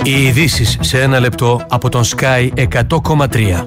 Οι ειδήσεις σε ένα λεπτό από τον Sky 100,3.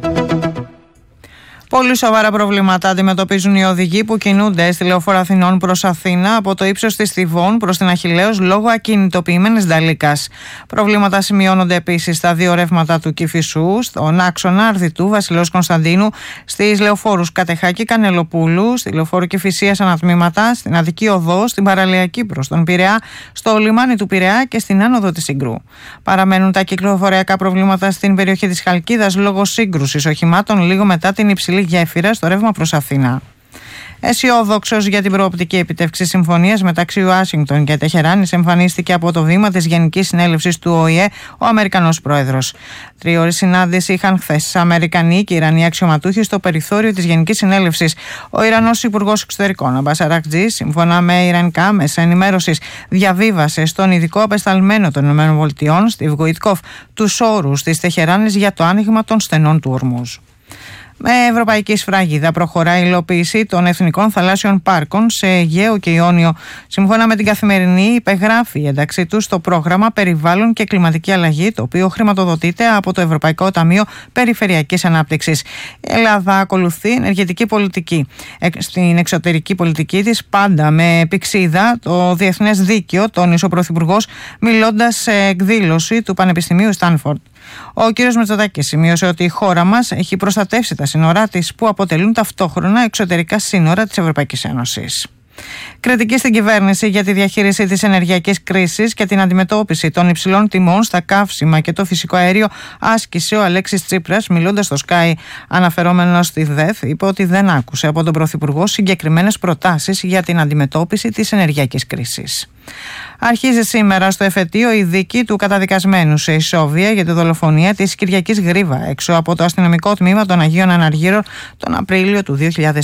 Πολύ σοβαρά προβλήματα αντιμετωπίζουν οι οδηγοί που κινούνται στη Λεωφόρο Αθηνών προς Αθήνα από το ύψος της Θηβών προς την Αχιλλέως λόγω ακινητοποιημένης νταλίκας. Προβλήματα σημειώνονται επίσης στα δύο ρεύματα του Κηφισού, στον άξονα Αρδιτού Βασιλέως Κωνσταντίνου, στις λεωφόρους Κατεχάκη Κανελοπούλου, στη λεωφόρο Κηφισίας ανατμήματα, στην Αττική Οδό, στην παραλιακή προς τον Πειραιά, στο λιμάνι του Πειραιά και στην άνοδο της Συγκρού. Παραμένουν τα κυκλοφοριακά προβλήματα στην περιοχή της Χαλκίδας λόγω σύγκρουσης οχημάτων λίγο μετά την υψηλή γέφυρα στο ρεύμα προς Αθήνα. Αισιόδοξος για την προοπτική επιτεύξη συμφωνίας μεταξύ Ουάσιγκτον και Τεχεράνης εμφανίστηκε από το βήμα της Γενικής Συνέλευσης του ΟΗΕ ο Αμερικανός Πρόεδρος. 3 ώρες συνάντηση είχαν χθες Αμερικανοί και Ιρανοί αξιωματούχοι στο περιθώριο της Γενικής Συνέλευσης. Ο Ιρανός Υπουργός Εξωτερικών Αμπάς Αρακτζή, σύμφωνα με ιρανικά μέσα ενημέρωσης, διαβίβασε στον ειδικό απεσταλμένο των ΗΠΑ, Στιβ Γουιτκόφ, τους όρους της Τεχεράνης για το άνοιγμα των στενών του Ορμούζ. Με ευρωπαϊκή σφραγίδα προχωράει η υλοποίηση των εθνικών θαλάσσιων πάρκων σε Αιγαίο και Ιόνιο. Σύμφωνα με την Καθημερινή, υπεγράφει η ένταξή του στο πρόγραμμα Περιβάλλον και Κλιματική Αλλαγή, το οποίο χρηματοδοτείται από το Ευρωπαϊκό Ταμείο Περιφερειακής Ανάπτυξης. Η Ελλάδα ακολουθεί ενεργετική πολιτική. Στην εξωτερική πολιτική της, πάντα με πηξίδα το διεθνές δίκαιο, τόνισε ο Πρωθυπουργός, μιλώντας σε εκδήλωση του Πανεπιστημίου Στάνφορντ. Ο κ. Μητσοτάκης σημείωσε ότι η χώρα μας έχει προστατεύσει τα σύνορά της, που αποτελούν ταυτόχρονα εξωτερικά σύνορα της Ευρωπαϊκής Ένωσης. Κριτική στην κυβέρνηση για τη διαχείριση της ενεργειακής κρίσης και την αντιμετώπιση των υψηλών τιμών στα καύσιμα και το φυσικό αέριο άσκησε ο Αλέξης Τσίπρας, μιλώντας στο Sky. Αναφερόμενος στη ΔΕΘ, είπε ότι δεν άκουσε από τον Πρωθυπουργό συγκεκριμένες προτάσεις για την αντιμετώπιση της ενεργειακής κρίσης. Αρχίζει σήμερα στο εφετείο η δίκη του καταδικασμένου σε ισόβια για τη δολοφονία της Κυριακής Γρίβα έξω από το αστυνομικό τμήμα των Αγίων Αναργύρων τον Απρίλιο του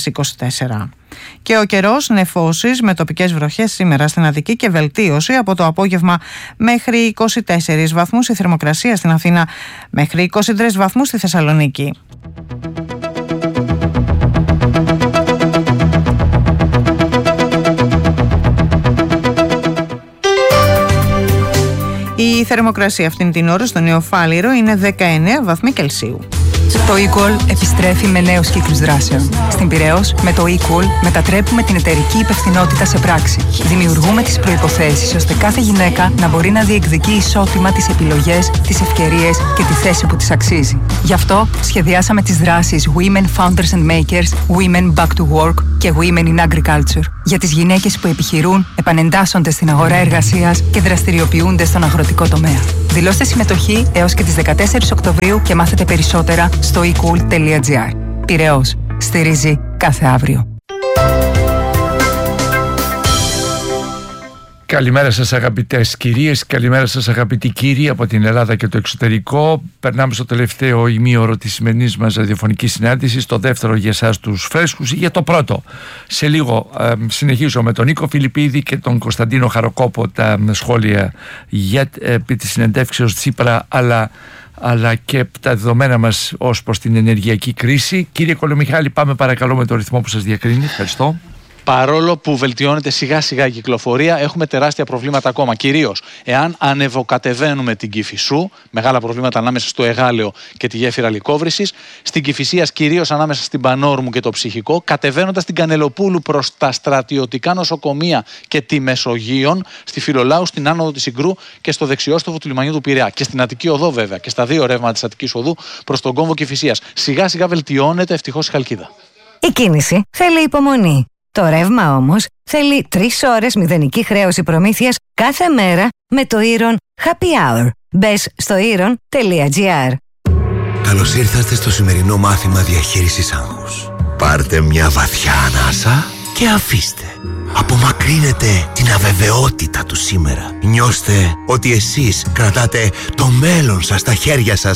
2024. Και ο καιρός, νεφώσεις με τοπικές βροχές σήμερα στην Αττική και βελτίωση από το απόγευμα μέχρι 24 βαθμούς η θερμοκρασία στην Αθήνα, μέχρι 23 βαθμούς στη Θεσσαλονίκη. Η θερμοκρασία αυτήν την ώρα στο Νεοφάλιρο είναι 19 βαθμοί Κελσίου. Το eCall επιστρέφει με νέους κύκλους δράσεων. Στην Πειραιώς, με το eCall μετατρέπουμε την εταιρική υπευθυνότητα σε πράξη. Δημιουργούμε τις προϋποθέσεις ώστε κάθε γυναίκα να μπορεί να διεκδικεί ισότιμα τις επιλογές, τις ευκαιρίες και τη θέση που της αξίζει. Γι' αυτό σχεδιάσαμε τις δράσεις Women Founders and Makers, Women Back to Work και Women in Agriculture. Για τις gυναίκες που επιχειρούν, επανεντάσσονται στην αγορά εργασίας και δραστηριοποιούνται στον αγροτικό τομέα. Δηλώστε συμμετοχή έως και τις 14 Οκτωβρίου και μάθετε περισσότερα στο ecool.gr. Πειραιώς. Στηρίζει κάθε αύριο. Καλημέρα σας αγαπητές κυρίες, καλημέρα σας αγαπητοί κύριοι από την Ελλάδα και το εξωτερικό. Περνάμε στο τελευταίο ημίωρο της σημερινής μας ραδιοφωνικής συνάντησης, το δεύτερο για εσάς τους φρέσκους ή για το πρώτο. Σε λίγο συνεχίζω με τον Νίκο Φιλιππίδη και τον Κωνσταντίνο Χαροκόπο τα σχόλια για τη συνεντεύξεως Τσίπρα, αλλά και τα δεδομένα μας ως προς την ενεργειακή κρίση. Κύριε Κολομιχάλη, πάμε παρακαλώ με το ρυθμό που σας διακρίνει. Ευχαριστώ. Παρόλο που βελτιώνεται σιγά σιγά η κυκλοφορία, έχουμε τεράστια προβλήματα ακόμα. Κυρίως εάν ανεβοκατεβαίνουμε την Κηφισού, μεγάλα προβλήματα ανάμεσα στο Εγάλεο και τη γέφυρα Λυκόβρησης, στην Κηφισίας κυρίως ανάμεσα στην Πανόρμου και το Ψυχικό, κατεβαίνοντας την Κανελοπούλου προς τα στρατιωτικά νοσοκομεία και τη Μεσογείων, στη Φιλολάου, στην άνοδο της Συγκρού και στο δεξιόστροφο του λιμανιού του Πειραιά. Και στην Αττική Οδό, βέβαια, και στα δύο ρεύματα της Αττικής Οδού προς τον κόμβο Κηφισίας. Σιγά σιγά βελτιώνεται ευτυχώς η Χαλκίδα. Η κίνηση θέλει υπομονή. Το ρεύμα όμως θέλει 3 ώρες μηδενική χρέωση προμήθειας κάθε μέρα με το Iron Happy Hour. Μπες στο iron.gr. Καλώς ήρθατε στο σημερινό μάθημα διαχείρισης άγχους. Πάρτε μια βαθιά ανάσα και αφήστε. Απομακρύνετε την αβεβαιότητα του σήμερα. Νιώστε ότι εσείς κρατάτε το μέλλον σας στα χέρια σας.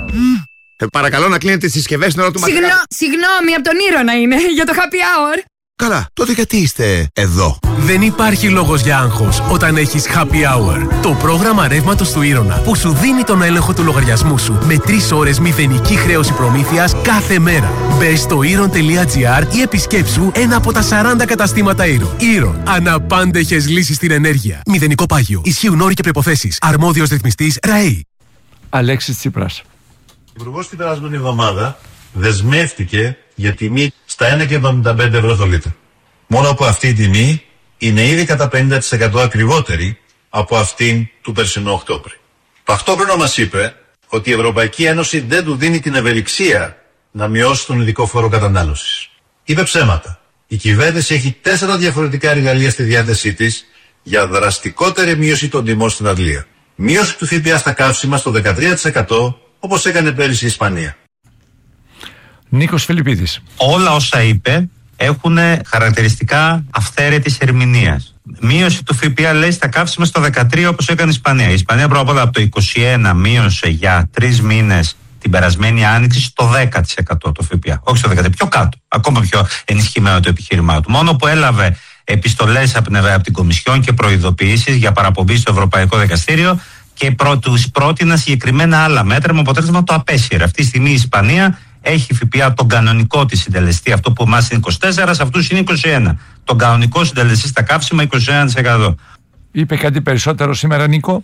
Παρακαλώ να κλείνετε τις συσκευές την ώρα του μαθήματος. Συγγνώμη, από τον Ήρωνα είναι, για το happy hour. Καλά, τότε γιατί είστε εδώ? Δεν υπάρχει λόγος για άγχος όταν έχεις Happy Hour. Το πρόγραμμα ρεύματος του Ήρωνα που σου δίνει τον έλεγχο του λογαριασμού σου με 3 ώρες μηδενική χρέωση προμήθειας κάθε μέρα. Μπες στο Iron.gr ή επισκέψου ένα από τα 40 καταστήματα Iron. Iron. Αναπάντεχες λύσεις στην ενέργεια. Μηδενικό πάγιο. Ισχύουν όροι και προϋποθέσεις. Αρμόδιος ρυθμιστής ΡΑΗ. Αλέξης Τσίπρας. Ο Υπουργός την περασμένη εβδομάδα δεσμεύτηκε για τιμή στα 1,75 ευρώ το λίτρο. Μόνο που αυτή η τιμή είναι ήδη κατά 50% ακριβότερη από αυτήν του περσινού Οκτώβρη. Ταυτόχρονα μας είπε ότι η Ευρωπαϊκή Ένωση δεν του δίνει την ευελιξία να μειώσει τον ειδικό φόρο κατανάλωσης. Είπε ψέματα. Η κυβέρνηση έχει 4 διαφορετικά εργαλεία στη διάθεσή της για δραστικότερη μείωση των τιμών στην Αγγλία. Μείωση του ΦΠΑ στα καύσιμα στο 13%, όπως έκανε πέρυσι η Ισπανία. Νίκος Φιλιππίδης. Όλα όσα είπε έχουν χαρακτηριστικά αυθαίρετης ερμηνείας. Μείωση του ΦΠΑ λέει στα καύσιμα στο 13% όπως έκανε η Ισπανία. Η Ισπανία πρώτα απ' όλα από το 21 μείωσε για 3 μήνες την περασμένη άνοιξη στο 10% το ΦΠΑ. Όχι στο 13%, πιο κάτω. Ακόμα πιο ενισχυμένο το επιχείρημά του. Μόνο που έλαβε επιστολές από την Κομισιόν και προειδοποιήσεις για παραπομπή στο Ευρωπαϊκό Δικαστήριο και τους πρότεινα συγκεκριμένα άλλα μέτρα με αποτέλεσμα το απέσυρε. Αυτή τη στιγμή η Ισπανία έχει ΦΠΑ τον κανονικό της συντελεστή, αυτό που εμάς είναι 24, σε αυτούς είναι 21. Τον κανονικό συντελεστή στα καύσιμα 21%. Είπε κάτι περισσότερο σήμερα, Νίκο?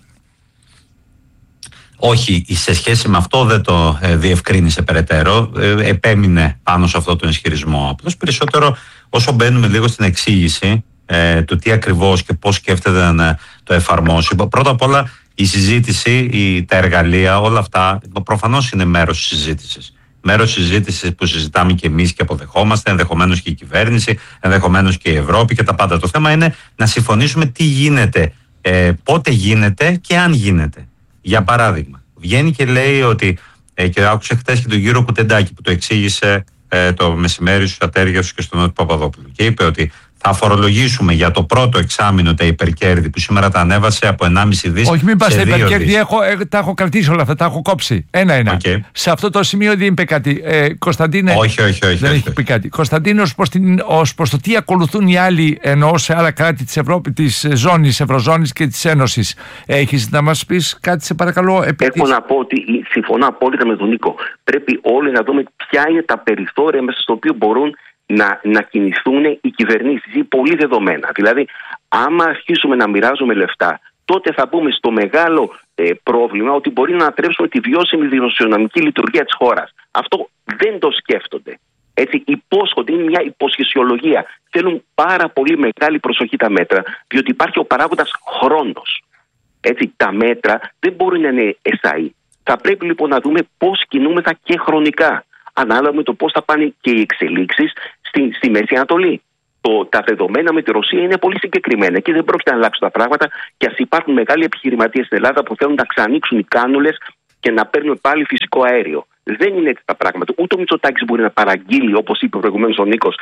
Όχι, σε σχέση με αυτό δεν το διευκρίνησε περαιτέρω. Επέμεινε πάνω σε αυτό τον ισχυρισμό. Απλώς περισσότερο όσο μπαίνουμε λίγο στην εξήγηση του τι ακριβώς και πώς σκέφτεται να το εφαρμόσει. Πρώτα απ' όλα η συζήτηση, τα εργαλεία, όλα αυτά προφανώς είναι μέρος της συζήτησης. Μέρος της συζήτησης που συζητάμε και εμείς και αποδεχόμαστε, ενδεχομένως και η κυβέρνηση, ενδεχομένως και η Ευρώπη και τα πάντα. Το θέμα είναι να συμφωνήσουμε τι γίνεται, πότε γίνεται και αν γίνεται. Για παράδειγμα, βγαίνει και λέει ότι, και άκουσα χτες και τον κύριο Κουτεντάκη που το εξήγησε το μεσημέρι στους ατέριας και στον Νότιο Παπαδόπουλο και είπε ότι θα φορολογήσουμε για το πρώτο εξάμηνο τα υπερκέρδη που σήμερα τα ανέβασε από 1,5 δις. Όχι, μην πας στα υπερκέρδη, τα έχω κρατήσει όλα αυτά, τα έχω κόψει. Ένα-ένα. Okay. Σε αυτό το σημείο δεν είπε κάτι. Κωνσταντίνε. Όχι. Δεν έχει πει κάτι. Κωνσταντίνε, ως προς το τι ακολουθούν οι άλλοι, εννοώ σε άλλα κράτη της Ευρώπης, της ζώνης, Ευρωζώνης και της Ένωσης. Έχεις να μας πεις κάτι, σε παρακαλώ? Έχω να πω ότι συμφωνώ απόλυτα με τον Νίκο. Πρέπει όλοι να δούμε ποια είναι τα περιθώρια μέσα στο οποίο μπορούν να κινηθούν οι κυβερνήσεις ή πολύ δεδομένα. Δηλαδή, άμα αρχίσουμε να μοιράζουμε λεφτά, τότε θα μπούμε στο μεγάλο πρόβλημα ότι μπορεί να ανατρέψουμε τη βιώσιμη δημοσιονομική λειτουργία της χώρας. Αυτό δεν το σκέφτονται. Έτσι, υπόσχονται, είναι μια υποσχεσιολογία. Θέλουν πάρα πολύ μεγάλη προσοχή τα μέτρα, διότι υπάρχει ο παράγοντας χρόνος. Έτσι, τα μέτρα δεν μπορούν να είναι εσάι. Θα πρέπει λοιπόν να δούμε πώς κινούμεθα και χρονικά, ανάλογα με το πώς θα πάνε και οι εξελίξεις στη Μέση Ανατολή. Τα δεδομένα με τη Ρωσία είναι πολύ συγκεκριμένα και δεν πρόκειται να αλλάξουν τα πράγματα. Και ας υπάρχουν μεγάλοι επιχειρηματίες στην Ελλάδα που θέλουν να ξανανοίξουν οι κάνουλες και να παίρνουν πάλι φυσικό αέριο. Δεν είναι έτσι τα πράγματα. Ούτε ο Μητσοτάκης μπορεί να παραγγείλει, όπως είπε προηγουμένως ο Νίκος,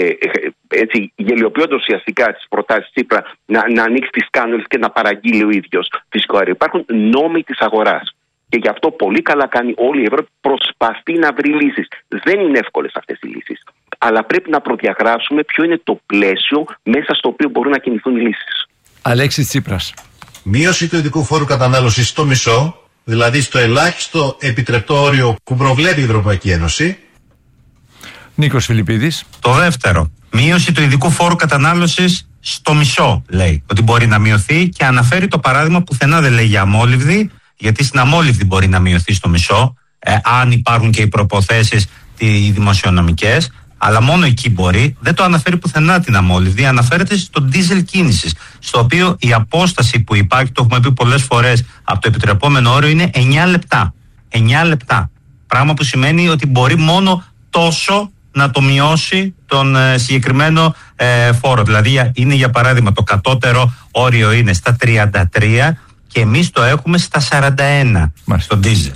γελιοποιώντας ουσιαστικά τις προτάσεις Τσίπρα, να ανοίξει τις κάνουλες και να παραγγείλει ο ίδιος φυσικό αέριο. Υπάρχουν νόμοι της αγοράς. Και γι' αυτό πολύ καλά κάνει όλη η Ευρώπη, προσπαθεί να βρει λύσεις. Δεν είναι εύκολες αυτές οι λύσεις. Αλλά πρέπει να προδιαγράψουμε ποιο είναι το πλαίσιο μέσα στο οποίο μπορούν να κινηθούν οι λύσεις. Αλέξης Τσίπρας. Μείωση του ειδικού φόρου κατανάλωσης στο μισό, δηλαδή στο ελάχιστο επιτρεπτό όριο που προβλέπει η Ευρωπαϊκή Ένωση. Νίκος Φιλιππίδης. Το δεύτερο, μείωση του ειδικού φόρου κατανάλωσης στο μισό, λέει ότι μπορεί να μειωθεί και αναφέρει το παράδειγμα πουθενά δεν λέει για αμόλυβδη. Γιατί στην αμόλυβδη μπορεί να μειωθεί στο μισό, αν υπάρχουν και οι προποθέσεις οι δημοσιονομικές, αλλά μόνο εκεί μπορεί. Δεν το αναφέρει πουθενά την αμόλυβδη, αναφέρεται στο ντίζελ κίνησης, στο οποίο η απόσταση που υπάρχει, το έχουμε πει πολλές φορές, από το επιτρεπόμενο όριο είναι 9 λεπτά. 9 λεπτά. Πράγμα που σημαίνει ότι μπορεί μόνο τόσο να το μειώσει τον συγκεκριμένο φόρο. Δηλαδή είναι, για παράδειγμα, το κατώτερο όριο είναι στα 33 και εμείς το έχουμε στα 41 στο ντίζελ.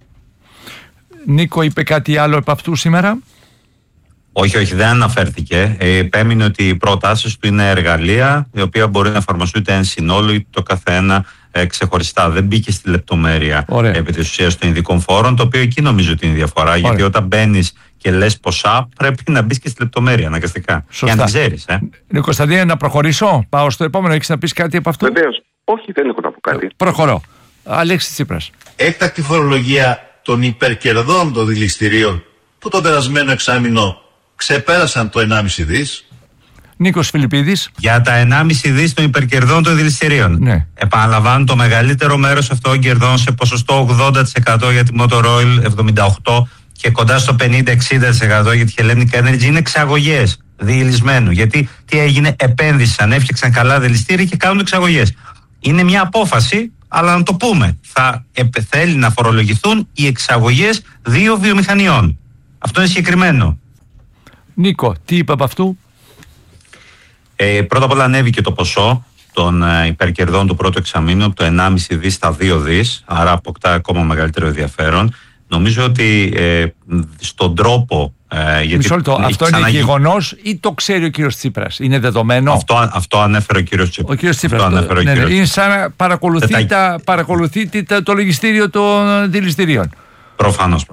Νίκο, είπε κάτι άλλο επ' αυτού σήμερα? Όχι, δεν αναφέρθηκε. Επέμεινε ότι οι προτάσεις του είναι εργαλεία, οι οποία μπορεί να εφαρμοστούν είτε εν συνόλου είτε το καθένα ξεχωριστά. Δεν μπήκε στη λεπτομέρεια επί της ουσίας των ειδικών φόρων, το οποίο εκεί νομίζω ότι είναι η διαφορά. Ωραία. Γιατί όταν μπαίνεις και λες ποσά, πρέπει να μπεις και στη λεπτομέρεια αναγκαστικά. Σωστά. Και αν ξέρεις. Κωνσταντίνε, να προχωρήσω. Πάω στο επόμενο. Έχεις να πεις κάτι από αυτό? Βεβαίως. Όχι, δεν έχω να πω κάτι. Προχωρώ. Αλέξης Τσίπρας. Έκτακτη φορολογία των υπερκερδών των δηληστηρίων που το περασμένο εξάμηνο ξεπέρασαν το 1,5 δις. Νίκος Φιλιππίδης. Για τα 1,5 δις των υπερκερδών των δηληστηρίων. Ναι. Επαναλαμβάνω, το μεγαλύτερο μέρος αυτών των κερδών σε ποσοστό 80% για τη Motor Oil, 78% και κοντά στο 50-60% για τη Hellenic Energy είναι εξαγωγές διελισμένου. Γιατί τι έγινε, επένδυσαν, έφτιαξαν καλά δηληστήρια και κάνουν εξαγωγές. Είναι μια απόφαση, αλλά να το πούμε. Θέλει να φορολογηθούν οι εξαγωγές 2 βιομηχανιών. Αυτό είναι συγκεκριμένο. Νίκο, τι είπε από αυτού? Πρώτα απ' όλα ανέβηκε το ποσό των υπερκερδών του πρώτου εξαμήνου από το 1,5 δις στα 2 δις, άρα αποκτά ακόμα μεγαλύτερο ενδιαφέρον. Νομίζω ότι στον τρόπο... Μισό λεπτό, αυτό είναι γεγονός ή το ξέρει ο κύριος Τσίπρας? Είναι δεδομένο? Αυτό ανέφερε ο κύριος Τσίπρας. Ο κύριος Τσίπρας. Είναι σαν να παρακολουθεί το λογιστήριο των δηληστηρίων. Προφανώς.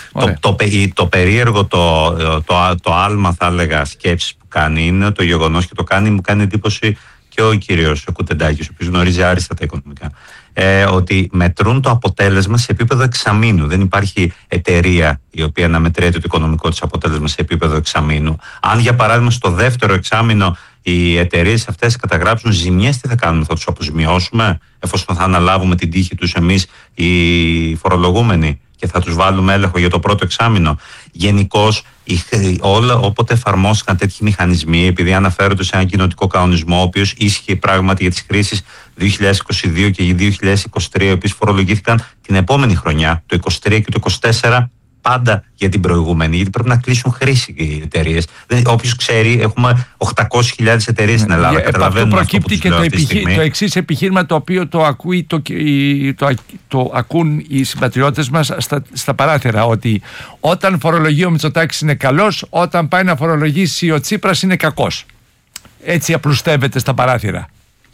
Το περίεργο, το άλμα θα έλεγα σκέψη που κάνει είναι το γεγονός, και το κάνει, μου κάνει εντύπωση και ο κύριος Κουτεντάκης, ο οποίος γνωρίζει άριστα τα οικονομικά, ότι μετρούν το αποτέλεσμα σε επίπεδο εξαμήνου. Δεν υπάρχει εταιρεία η οποία να μετριέται το οικονομικό της αποτέλεσμα σε επίπεδο εξαμήνου. Αν για παράδειγμα στο δεύτερο εξάμηνο οι εταιρείες αυτές καταγράψουν ζημιές, τι θα κάνουμε? Θα τους αποζημιώσουμε, εφόσον θα αναλάβουμε την τύχη τους εμείς οι φορολογούμενοι και θα τους βάλουμε έλεγχο για το πρώτο εξάμηνο? Γενικώς, όποτε εφαρμόστηκαν τέτοιοι μηχανισμοί, επειδή αναφέρονται σε έναν κοινοτικό κανονισμό, ο οποίος ίσχυε πράγματι για τις κρίσεις 2022 και 2023, οι οποίες φορολογήθηκαν την επόμενη χρονιά, το 2023 και το 2024, πάντα για την προηγούμενη, γιατί πρέπει να κλείσουν χρήση οι εταιρείες. Όποιος ξέρει, έχουμε 800.000 εταιρείες στην Ελλάδα. Αυτό προκύπτει και το εξής επιχείρημα, το οποίο το ακούν οι συμπατριώτες μας στα παράθυρα, ότι όταν φορολογεί ο Μητσοτάκης είναι καλός, όταν πάει να φορολογήσει ο Τσίπρας είναι κακός. Έτσι απλουστεύεται στα παράθυρα.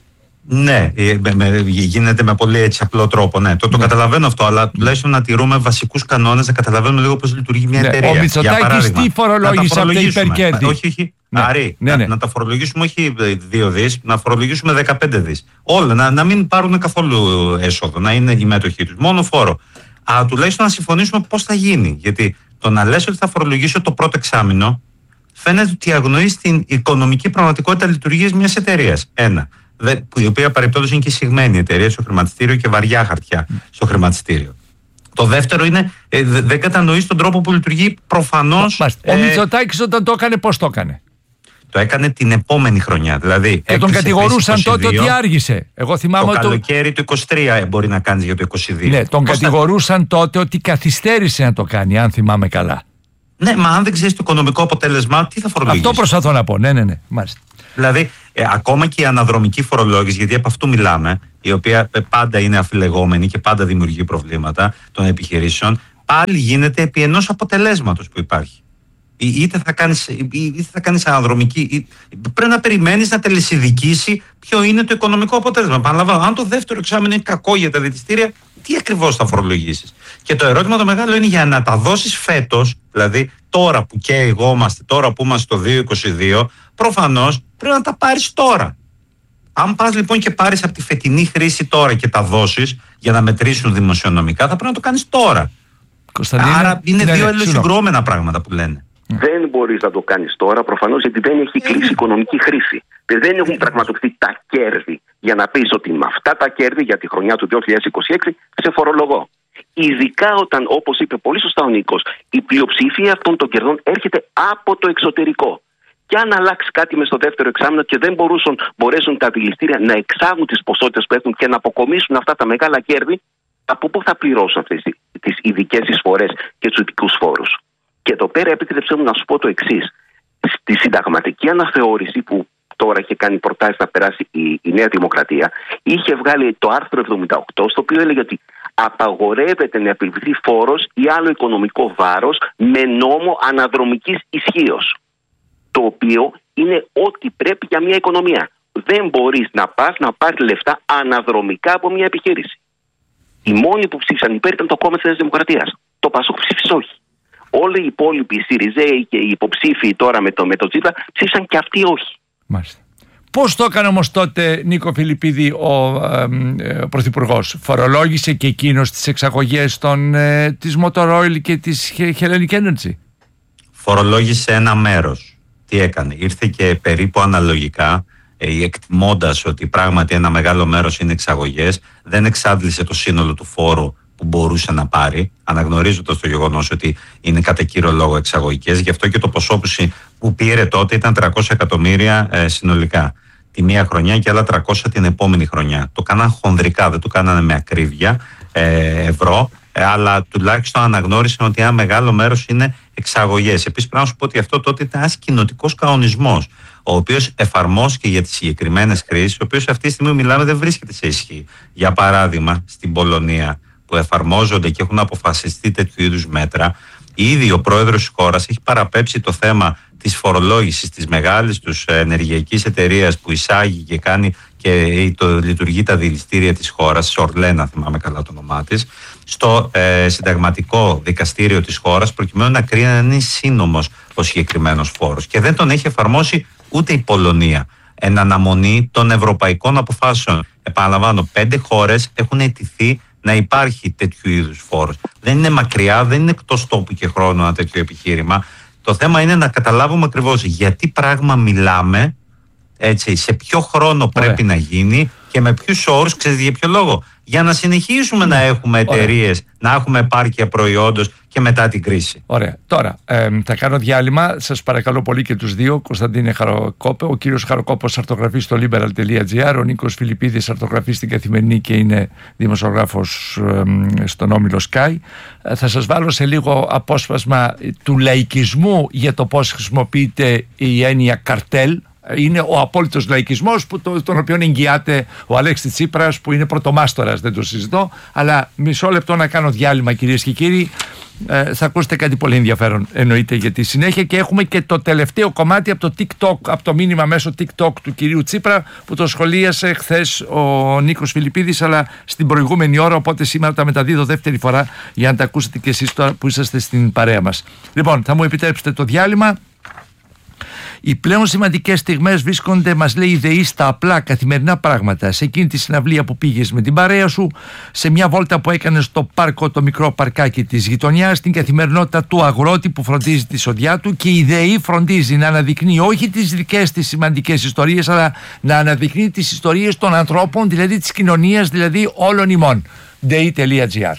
Ναι, γίνεται με πολύ έτσι απλό τρόπο. Ναι, το καταλαβαίνω αυτό, αλλά τουλάχιστον να τηρούμε βασικούς κανόνες, να καταλαβαίνουμε λίγο πώς λειτουργεί μια εταιρεία. Ο Μητσοτάκης τι φορολόγησε από τα υπερκέρδη? Όχι. Άρη, να τα φορολογήσουμε όχι 2 δις, να φορολογήσουμε 15 δις. Όλα, να μην πάρουν καθόλου έσοδο, να είναι η μέτοχή τους. Μόνο φόρο. Τουλάχιστον να συμφωνήσουμε πώς θα γίνει. Γιατί το να λες ότι θα φορολογήσω το πρώτο εξάμηνο, φαίνεται ότι αγνοείς την οικονομική πραγματικότητα λειτουργίας μιας εταιρείας. Ένα. Η οποία παρεπτόντως είναι και εισηγμένη εταιρεία στο χρηματιστήριο και βαριά χαρτιά στο χρηματιστήριο. Το δεύτερο είναι δεν κατανοείς τον τρόπο που λειτουργεί προφανώς. Ο Μητσοτάκης όταν το έκανε, πώς το έκανε? Το έκανε την επόμενη χρονιά. Δηλαδή, και τον κατηγορούσαν τότε ότι άργησε. Εγώ θυμάμαι το καλοκαίρι του 23 μπορεί να κάνεις για το 22. Ναι, τον κατηγορούσαν τότε ότι καθυστέρησε να το κάνει, αν θυμάμαι καλά. Ναι, μα αν δεν ξέρεις το οικονομικό αποτέλεσμα, τι θα φορολογήσεις? Αυτό προσπαθώ να πω. Ναι. Μάλιστα. Δηλαδή, ακόμα και η αναδρομική φορολόγηση, γιατί από αυτού μιλάμε, η οποία πάντα είναι αφιλεγόμενη και πάντα δημιουργεί προβλήματα των επιχειρήσεων, πάλι γίνεται επί ενός αποτελέσματος που υπάρχει. Είτε θα κάνεις αναδρομική, πρέπει να περιμένεις να τελεσιδικήσει ποιο είναι το οικονομικό αποτέλεσμα. Επαναλαμβάνω, αν το δεύτερο εξάμηνο είναι κακό για τα δηληστήρια, τι ακριβώς θα φορολογήσεις? Και το ερώτημα το μεγάλο είναι, για να τα δώσεις φέτος, δηλαδή τώρα που καίγομαστε, τώρα που είμαστε το 2022, προφανώς πρέπει να τα πάρεις τώρα. Αν πας λοιπόν και πάρεις από τη φετινή χρήση τώρα και τα δώσεις για να μετρήσουν δημοσιονομικά, θα πρέπει να το κάνεις τώρα. Άρα είναι δύο αλληλοσυγκρουόμενα πράγματα που λένε. Δεν μπορείς να το κάνεις τώρα, προφανώς, γιατί δεν έχει κλείσει η οικονομική χρήση. Δεν έχουν πραγματοποιηθεί τα κέρδη για να πεις ότι με αυτά τα κέρδη για τη χρονιά του 2026 σε φορολογώ. Ειδικά όταν, όπως είπε πολύ σωστά ο Νίκος, η πλειοψηφία αυτών των κερδών έρχεται από το εξωτερικό. Και αν αλλάξει κάτι μες στο δεύτερο εξάμηνο και δεν μπορέσουν τα δηληστήρια να εξάγουν τις ποσότητες που έχουν και να αποκομίσουν αυτά τα μεγάλα κέρδη, από πού θα πληρώσουν αυτές τις ειδικές εισφορές και τους ειδικούς φόρους? Και εδώ πέρα επιτρέψτε μου να σου πω το εξής. Στη συνταγματική αναθεώρηση που τώρα είχε κάνει προτάσεις να περάσει η Νέα Δημοκρατία, είχε βγάλει το άρθρο 78, στο οποίο έλεγε ότι απαγορεύεται να επιβληθεί φόρος ή άλλο οικονομικό βάρος με νόμο αναδρομικής ισχύως. Το οποίο είναι ό,τι πρέπει για μια οικονομία. Δεν μπορείς να πας να πάρεις λεφτά αναδρομικά από μια επιχείρηση. Οι μόνοι που ψήφισαν υπέρ ήταν το κόμμα της Νέας Δημοκρατίας. Το Πασόκ ψήφισε όχι. Όλοι οι υπόλοιποι, οι Σιριζέοι και οι υποψήφοι τώρα με το Τσίπρα, ψήφισαν και αυτοί όχι. Μάλιστα. Πώς το έκανε όμως τότε, Νίκο Φιλιππίδη, ο Πρωθυπουργός? Φορολόγησε και εκείνος τις εξαγωγές της Motor Oil και της Hellenic Energy? Φορολόγησε ένα μέρος. Τι έκανε? Ήρθε και περίπου αναλογικά, εκτιμώντας ότι πράγματι ένα μεγάλο μέρος είναι εξαγωγές, δεν εξάντλησε το σύνολο του φόρου που μπορούσε να πάρει, αναγνωρίζοντας το γεγονός ότι είναι κατά κύριο λόγο εξαγωγικές. Γι' αυτό και το ποσό που πήρε τότε ήταν 300 εκατομμύρια συνολικά τη μία χρονιά και άλλα 300 την επόμενη χρονιά. Το κάναν χονδρικά, δεν το κάνανε με ακρίβεια ευρώ, αλλά τουλάχιστον αναγνώρισαν ότι ένα μεγάλο μέρος είναι εξαγωγές. Επίσης πρέπει να σου πω ότι αυτό τότε ήταν ένας κοινοτικός κανονισμός, ο οποίος εφαρμόστηκε για τις συγκεκριμένες κρίσεις, ο οποίος αυτή τη στιγμή μιλάμε δεν βρίσκεται σε ισχύ. Για παράδειγμα, στην Πολωνία, που εφαρμόζονται και έχουν αποφασιστεί τέτοιου είδους μέτρα, ήδη ο πρόεδρος της χώρας έχει παραπέψει το θέμα της φορολόγησης της μεγάλης τους ενεργειακής εταιρείας που εισάγει και κάνει και λειτουργεί τα δηληστήρια της χώρας, Ορλένα θυμάμαι καλά το όνομά της, στο συνταγματικό δικαστήριο της χώρας, προκειμένου να κρίνει αν είναι σύνομος ο συγκεκριμένος φόρος. Και δεν τον έχει εφαρμόσει ούτε η Πολωνία, εν αναμονή των ευρωπαϊκών αποφάσεων. Επαναλαμβάνω, 5 χώρες έχουν αιτηθεί να υπάρχει τέτοιου είδους φόρος. Δεν είναι μακριά, δεν είναι εκτός τόπου και χρόνου ένα τέτοιο επιχείρημα. Το θέμα είναι να καταλάβουμε ακριβώς γιατί πράγμα μιλάμε, έτσι, σε ποιο χρόνο πρέπει να γίνει και με ποιους όρους, ξέρετε για ποιο λόγο. Για να συνεχίσουμε να έχουμε εταιρείες, να έχουμε επάρκεια προϊόντος και μετά την κρίση. Ωραία. Τώρα θα κάνω διάλειμμα. Σας παρακαλώ πολύ και τους δύο. Κωνσταντίνε Χαροκόπε, ο κύριος Χαροκόπος αρτογραφεί στο liberal.gr, ο Νίκος Φιλιππίδης αρτογραφεί στην Καθημερινή και είναι δημοσιογράφος στον όμιλο Sky. Θα σας βάλω σε λίγο απόσπασμα του λαϊκισμού για το πώς χρησιμοποιείται η έννοια καρτέλ. Είναι ο απόλυτος λαϊκισμός τον οποίο εγγυάται ο Αλέξης Τσίπρας, που είναι πρωτομάστορας, δεν το συζητώ. Αλλά μισό λεπτό να κάνω διάλειμμα, κυρίες και κύριοι. Θα ακούσετε κάτι πολύ ενδιαφέρον εννοείται για τη συνέχεια, και έχουμε και το τελευταίο κομμάτι από το TikTok, από το μήνυμα μέσω TikTok του κυρίου Τσίπρα, που το σχολίασε χθες ο Νίκος Φιλιππίδης, αλλά στην προηγούμενη ώρα, οπότε σήμερα τα μεταδίδω δεύτερη φορά για να τα ακούσετε και εσείς τώρα που είσαστε στην παρέα μας. Λοιπόν, θα μου επιτρέψετε το διάλειμμα. Οι πλέον σημαντικές στιγμές βρίσκονται, μας λέει η ΔΕΗ, στα απλά καθημερινά πράγματα. Σε εκείνη τη συναυλία που πήγες με την παρέα σου, σε μια βόλτα που έκανες στο πάρκο, το μικρό παρκάκι της γειτονιάς, στην καθημερινότητα του αγρότη που φροντίζει τη σοδιά του, και η ΔΕΗ φροντίζει να αναδεικνύει όχι τις δικές της σημαντικές ιστορίες, αλλά να αναδεικνύει τις ιστορίες των ανθρώπων, δηλαδή της κοινωνίας, δηλαδή όλων ημών. ΔΕΗ.gr.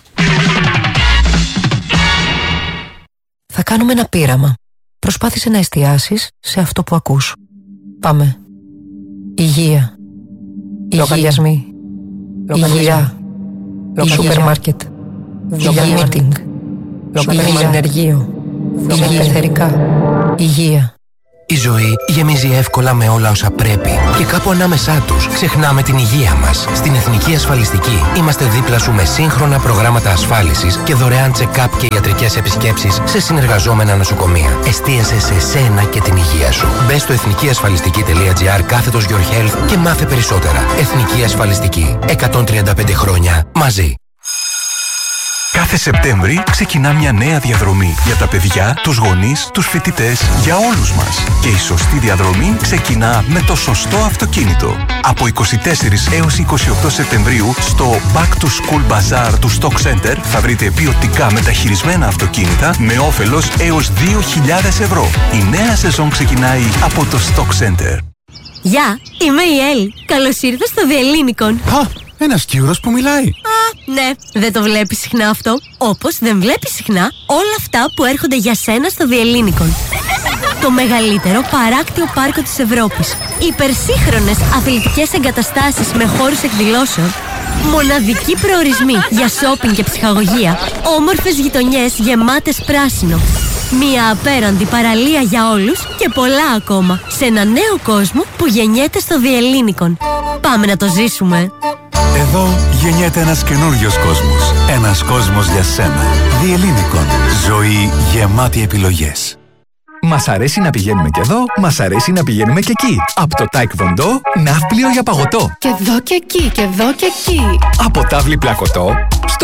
Θα κάνουμε ένα πείραμα. Προσπάθησε να εστιάσεις σε αυτό που ακούς. Πάμε. Υγεία. Λογαριασμοί. Υγεία. Σούπερ μάρκετ. Μίτινγκ. Ενεργείο. Περιφερικά. Υγεία. Η ζωή γεμίζει εύκολα με όλα όσα πρέπει και κάπου ανάμεσά τους ξεχνάμε την υγεία μας. Στην Εθνική Ασφαλιστική είμαστε δίπλα σου με σύγχρονα προγράμματα ασφάλισης και δωρεάν check-up και ιατρικές επισκέψεις σε συνεργαζόμενα νοσοκομεία. Εστίασε σε σένα και την υγεία σου. Μπες στο εθνικιασφαλιστική.gr/your health και μάθε περισσότερα. Εθνική Ασφαλιστική. 135 χρόνια μαζί. Κάθε Σεπτέμβρη ξεκινά μια νέα διαδρομή για τα παιδιά, τους γονείς, τους φοιτητές, για όλους μας. Και η σωστή διαδρομή ξεκινά με το σωστό αυτοκίνητο. Από 24 έως 28 Σεπτεμβρίου στο Back to School Bazaar του Stock Center θα βρείτε ποιοτικά μεταχειρισμένα αυτοκίνητα με όφελος έως 2.000 ευρώ. Η νέα σεζόν ξεκινάει από το Stock Center. Γεια, είμαι η Έλλη. Καλώς ήρθες στο Διελλήνικον. Ένας Κύρος που μιλάει. Ναι, δεν το βλέπεις συχνά αυτό. Όπως δεν βλέπεις συχνά όλα αυτά που έρχονται για σένα στο Διελλήνικον. Το μεγαλύτερο παράκτιο πάρκο της Ευρώπης. Υπερσύγχρονες αθλητικές εγκαταστάσεις με χώρους εκδηλώσεων. Μοναδικοί προορισμοί για σόπινγκ και ψυχαγωγία. Όμορφες γειτονιές γεμάτες πράσινο. Μια απέραντη παραλία για όλους και πολλά ακόμα. Σε ένα νέο κόσμο που γεννιέται στο Διελλήνικον. Πάμε να το ζήσουμε. Εδώ γεννιέται ένας καινούριος κόσμος. Ένας κόσμος για σένα. Διελλήνικον. Ζωή γεμάτη επιλογές. Μας αρέσει να πηγαίνουμε και εδώ, μας αρέσει να πηγαίνουμε και εκεί. Από το Taekwondo, ναύπλιο για παγωτό. Και εδώ και εκεί, και εδώ και εκεί. Από τάβλη πλακωτό, στο